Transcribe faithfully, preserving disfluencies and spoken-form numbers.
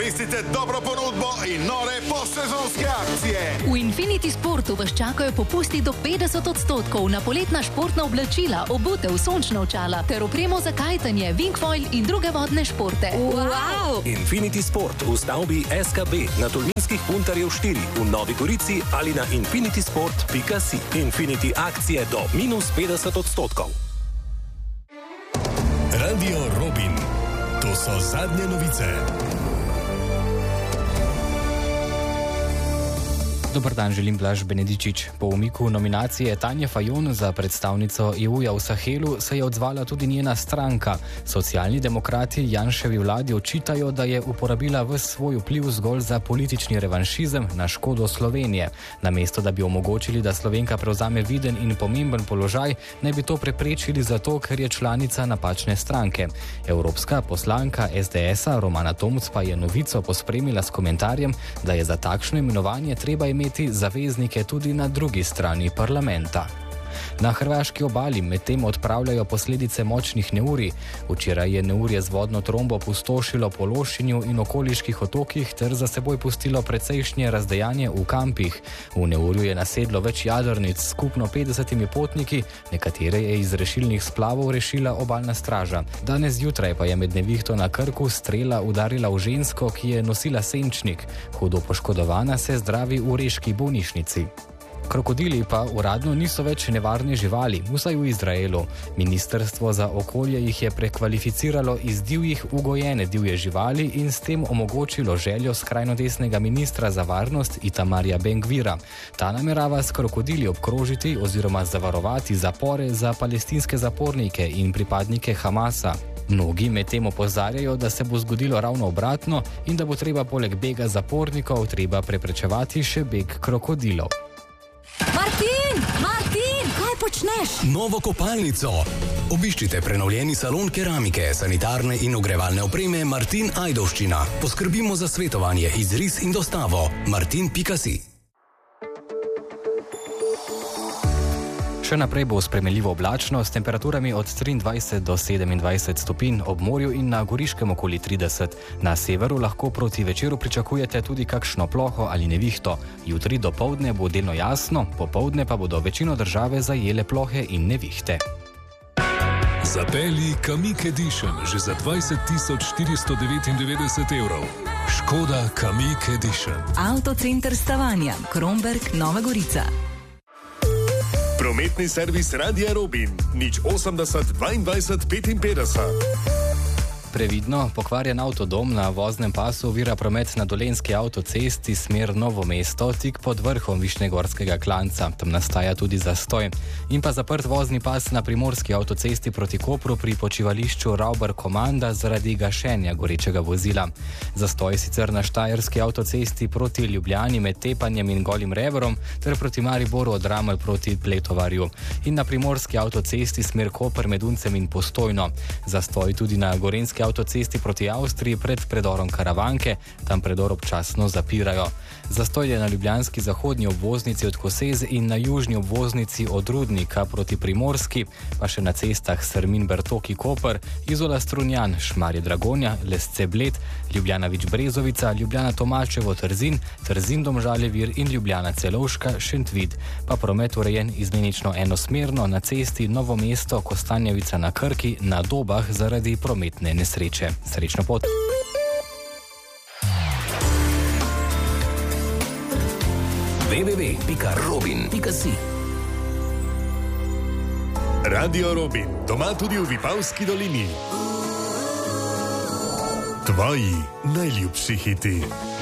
Izkoristite dobro ponudbo in nore postsezonske akcije. V Infinity Sportu vas čakajo popusti do petdeset odstotkov na poletna športna oblačila, obutev, sončna očala ter opremo za kajtanje, wingfoil in druge vodne športe. Wow! Infinity Sport v stavbi S K B na Tolminskih Puntarjev štiri v Novi Gorici ali na infinity sport pika si. Infinity akcije do minus petdeset odstotkov. Radio Robin. To so zadnje novice. Dobar dan, želim Blaž Benedičič. Po umiku nominacije Tanje Fajon za predstavnico E U-ja v Sahelu se je odzvala tudi njena stranka. Socialni demokrati Janševi vladi očitajo, da je uporabila ves svoj vpliv zgolj za politični revanšizem na škodo Slovenije. Namesto da bi omogočili, da Slovenka prevzame viden in pomemben položaj, naj bi to preprečili zato, ker je članica napačne stranke. Evropska poslanka S D S-a Romana Tomc pa je novico pospremila s komentarjem, da je za takšno imenovanje treba imeti zaveznike tudi na drugi strani parlamenta. Na hrvaški obali medtem odpravljajo posledice močnih neurij. Včeraj je neurje z vodno trombo pustošilo po Lošinju in okoliških otokih ter za seboj pustilo precejšnje razdejanje v kampih. V neurju je nasedlo več jadrnic s skupno petdesetimi potniki, nekatere je iz rešilnih splavov rešila obalna straža. Danes zjutraj pa je med nevihto na Krku strela udarila v žensko, ki je nosila senčnik. Hudo poškodovana se zdravi v reški bolnišnici. Krokodili pa uradno niso več nevarne živali, vsaj v Izraelu. Ministrstvo za okolje jih je prekvalificiralo iz divjih v gojene divje živali in s tem omogočilo željo skrajno desnega ministra za varnost Itamarja Ben-Gvira. Ta namerava s krokodili obkrožiti oziroma zavarovati zapore za palestinske zapornike in pripadnike Hamasa. Mnogi medtem opozarjajo, da se bo zgodilo ravno obratno in da bo treba poleg bega zapornikov treba preprečevati še beg krokodilov. Martin! Martin! Kaj počneš? Novo kopalnico. Obiščite prenovljeni salon keramike, sanitarne in ogrevalne opreme Martin Ajdovščina. Poskrbimo za svetovanje, izris in dostavo. martin pika si. Še naprej bo spremenljivo oblačno s temperaturami od triindvajset do sedemindvajset stopinj, ob morju in na Goriškem okoli trideset. Na severu lahko proti večeru pričakujete tudi kakšno ploho ali nevihto. Jutri do poldne bo delno jasno, popoldne pa bodo večino države zajele plohe in nevihte. Zapelji Kamiq Edition že za dvajset tisoč štiristo devetindevetdeset evrov. Škoda Kamiq Edition. Avtocenter Stavanja, Kromberk, Nova Gorica. Prometni servis Radia Robin, nič osemdeset dvaindvajset petinpetdeset. Previdno, pokvarjen avtodom na voznem pasu ovira promet na Dolenjski avtocesti smer Novo mesto, tik pod vrhom Višnjegorskega klanca. Tam nastaja tudi zastoj. In pa zaprt vozni pas na Primorski avtocesti proti Kopru pri počivališču Rauber Komanda zaradi gašenja gorečega vozila. Zastoj sicer na Štajerski avtocesti proti Ljubljani med Tepanjem in Golim Reverom ter proti Mariboru od Ramelj proti Pletovarju. In na Primorski avtocesti smer Koper med Uncem in Postojno. Zastoj tudi na Gorenjski avtocesti proti Avstriji pred predorom Karavanke, tam predor občasno zapirajo. Zastoj je na ljubljanski zahodnji obvoznici od Kosez in na južni obvoznici od Rudnika proti Primorski, pa še na cestah Srmin-Bertoki Koper, Izola Strunjan, Šmarje Dragonja, Lesce Bled, Ljubljana Vič-Brezovica, Ljubljana Tomačevo Trzin, Trzin Domžale Vir in Ljubljana Celovška Šentvid. Pa promet urejen izmenično enosmerno na cesti Novo mesto Kostanjevica na Krki na Dobah zaradi prometne nesreče. Srečno pot! w w w pika robin pika si. Radio Robin, doma tudi v Vipavski dolini. Tvoji najljubši hiti.